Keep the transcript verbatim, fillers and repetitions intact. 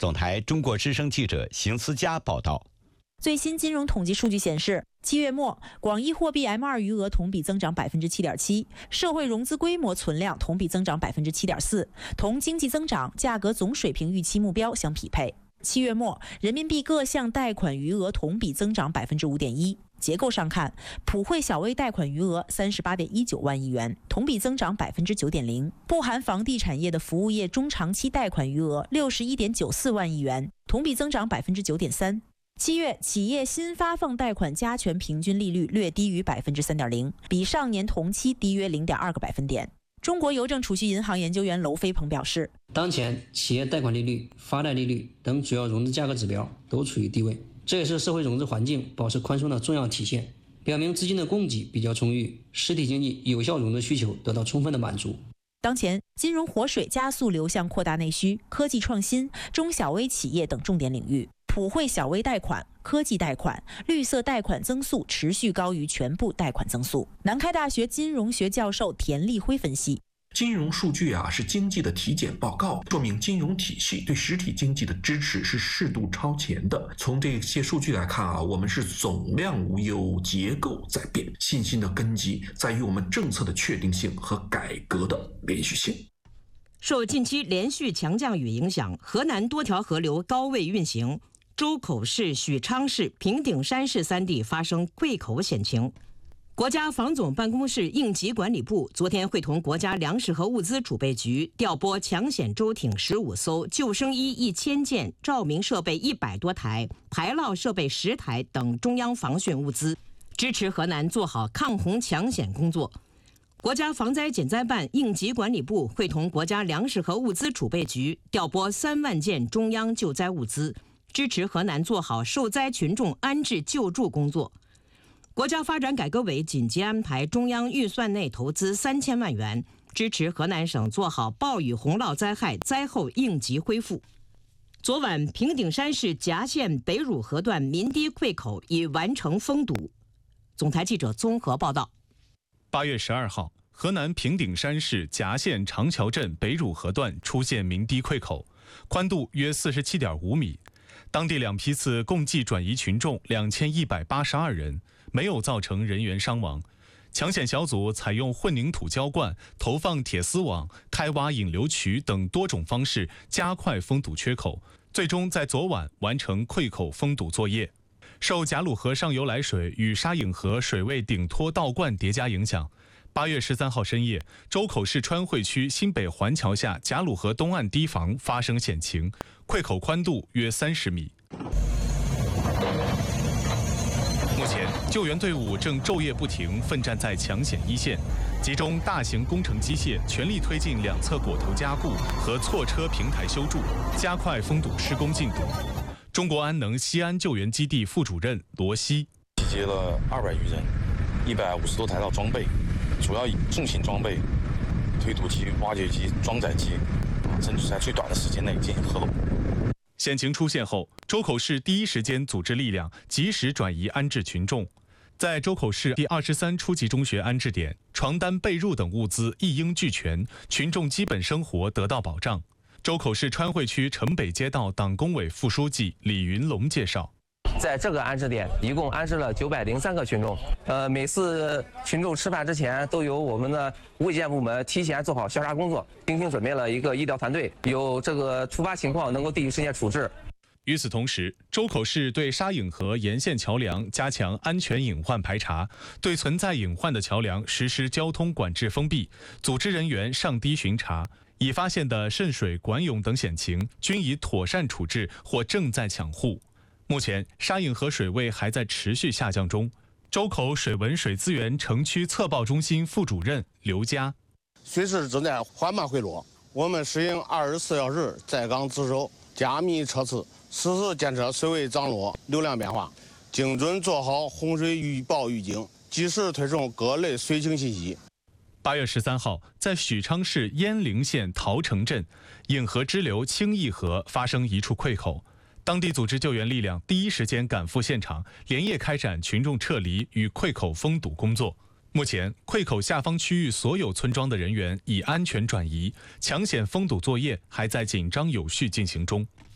总台中国之声记者邢思佳报道。 最新金融统计数据显示，七月末广义货币 M 二 余额同比增长百分之七点七，社会融资规模存量同比增长百分之七点四，同经济增长、价格总水平预期目标相匹配。七月末，人民币各项贷款余额同比增长百分之五点一。结构上看，普惠小微贷款余额三十八点一九万亿元，同比增长百分之九点零；不含房地产业的服务业中长期贷款余额六十一点九四万亿元，同比增长百分之九点三。七月，企业新发放贷款加权平均利率略低于百分之三点零，比上年同期低约零点二个百分点。中国邮政储蓄银行研究员娄飞鹏表示， 当前企业贷款利率、发贷利率等主要融资价格指标都处于低位，这也是社会融资环境保持宽松的重要体现，表明资金的供给比较充裕，实体经济有效融资需求得到充分的满足。 当前，金融活水加速流向扩大内需、科技创新、中小微企业等重点领域，普惠小微贷款、科技贷款、绿色贷款增速持续高于全部贷款增速。南开大学金融学教授田立辉分析， 金融数据啊是经济的体检报告，说明金融体系对实体经济的支持是适度超前的。从这些数据来看啊，我们是总量无忧，结构在变，信心的根基在于我们政策的确定性和改革的连续性。 受近期连续强降雨影响，河南多条河流高位运行，周口市、许昌市、平顶山市三地发生溃口险情。国家防总办公室应急管理部昨天会同国家粮食和物资储备局调拨抢险舟艇十五艘、救生衣一千件、照明设备一百多台、排涝设备十台等中央防汛物资，支持河南做好抗洪抢险工作。国家防灾减灾办应急管理部会同国家粮食和物资储备局调拨三万件中央救灾物资，支持河南做好受灾群众安置救助工作。国家发展改革委紧急安排中央预算内投资三千万元，支持河南省做好暴雨洪涝灾害灾后应急恢复。昨晚，平顶山市夹县北汝河段民堤溃口已完成封堵。总台记者综合报道。 八月十二号，河南平顶山市夹县长桥镇北汝河段出现民堤溃口，宽度约四十七点五米。当地两批次共计转移群众两千一百八十二人，没有造成人员伤亡。抢险小组采用混凝土浇灌、投放铁丝网、开挖引流渠等多种方式加快封堵缺口，最终在昨晚完成溃口封堵作业。受贾鲁河上游来水与沙引河水位顶托倒灌叠加影响，八月十三号深夜，周口市川汇区新北环桥下贾鲁河东岸堤防发生险情，溃口宽度约三十米。目前，救援队伍正昼夜不停奋战在抢险一线，集中大型工程机械全力推进两侧果头加固和错车平台修筑，加快封堵施工进度。中国安能西安救援基地副主任罗西， 集结了二百余人，一百五十多台到装备，主要以重型装备、推土机、挖掘机、装载机，争取在最短的时间内进行合拢。 险情出现后，周口市第一时间组织力量，及时转移安置群众。在周口市第二十三初级中学安置点，床单、被褥等物资一应俱全，群众基本生活得到保障。周口市川汇区城北街道党工委副书记李云龙介绍， 在这个安置点一共安置了九百零三个群众，呃，每次群众吃饭之前都由我们的卫健部门提前做好消杀工作，精心准备了一个医疗团队，有这个突发情况能够第一时间处置。 与此同时，周口市对沙引河沿线桥梁加强安全隐患排查，对存在隐患的桥梁实施交通管制封闭，组织人员上堤巡查。已发现的渗水、管涌等险情均已妥善处置或正在抢护。目前，沙引河水位还在持续下降中。周口水文水资源城区测报中心副主任刘佳， 水势正在缓慢回落，我们实行二十四小时在岗值守，加密测次，实时监测水位涨落、流量变化，精准做好洪水预报预警，及时推送各类水情信息。 八月十三号，在许昌市鄢陵县桃城镇，引河支流清义河发生一处溃口，当地组织救援力量第一时间赶赴现场，连夜开展群众撤离与溃口封堵工作。目前，溃口下方区域所有村庄的人员已安全转移，抢险封堵作业还在紧张有序进行中。